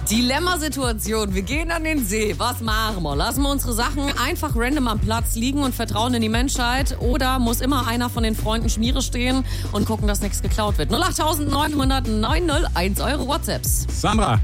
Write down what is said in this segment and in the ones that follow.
Dilemmasituation. Wir gehen an den See. Was machen wir? Lassen wir unsere Sachen einfach random am Platz liegen und vertrauen in die Menschheit? Oder muss immer einer von den Freunden Schmiere stehen und gucken, dass nichts geklaut wird? 08900 901 Euro WhatsApps. Sandra,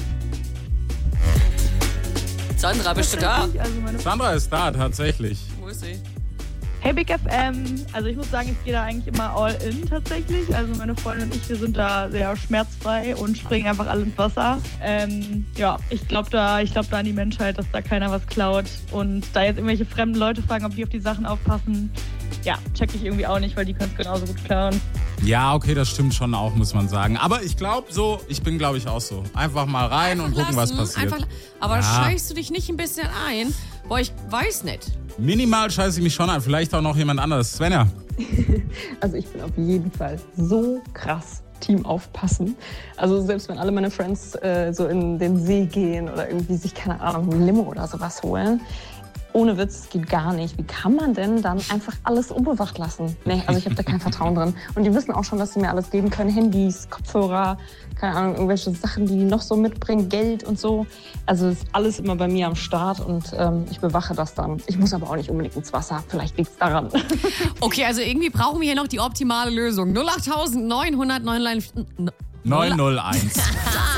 Bist du da? Sandra ist da, tatsächlich. Wo ist sie? Hey Big FM, also ich muss sagen, ich gehe da eigentlich immer all in tatsächlich. Also meine Freundin und ich, wir sind da sehr schmerzfrei und springen einfach alle ins Wasser. Ich glaube da an die Menschheit, dass da keiner was klaut. Und da jetzt irgendwelche fremden Leute fragen, ob die auf die Sachen aufpassen, ja, check ich irgendwie auch nicht, weil die können es genauso gut klauen. Ja, okay, das stimmt schon auch, muss man sagen. Aber ich glaube ich bin glaube ich auch so. Einfach mal rein und gucken, was passiert. Aber scheißt du dich nicht ein bisschen ein? Boah, ich weiß nicht. Minimal scheiße ich mich schon an. Vielleicht auch noch jemand anderes. Svenja. Also ich bin auf jeden Fall so krass Team aufpassen. Also selbst wenn alle meine Friends so in den See gehen oder irgendwie sich, keine Ahnung, ein Limo oder sowas holen. Ohne Witz, das geht gar nicht. Wie kann man denn dann einfach alles unbewacht lassen? Nee, also ich habe da kein Vertrauen drin. Und die wissen auch schon, dass sie mir alles geben können. Handys, Kopfhörer, keine Ahnung, irgendwelche Sachen, die die noch so mitbringen, Geld und so. Also ist alles immer bei mir am Start und ich bewache das dann. Ich muss aber auch nicht unbedingt ins Wasser. Vielleicht liegt es daran. Okay, also irgendwie brauchen wir hier noch die optimale Lösung. 08900 901.